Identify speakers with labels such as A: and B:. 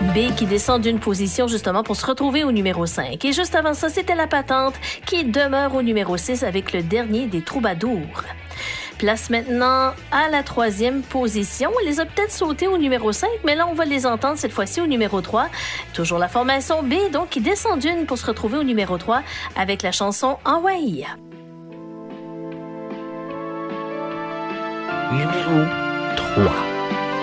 A: B qui descend d'une position justement pour se retrouver au numéro 5. Et juste avant ça, c'était La Patente qui demeure au numéro 6 avec le dernier des Troubadours. Place maintenant à la 3e position. On les a peut-être sautés au numéro 5, mais là, on va les entendre cette fois-ci au numéro 3. Toujours la formation B, donc, qui descend d'une pour se retrouver au numéro 3 avec la chanson « Enwahia ».
B: Numéro 3.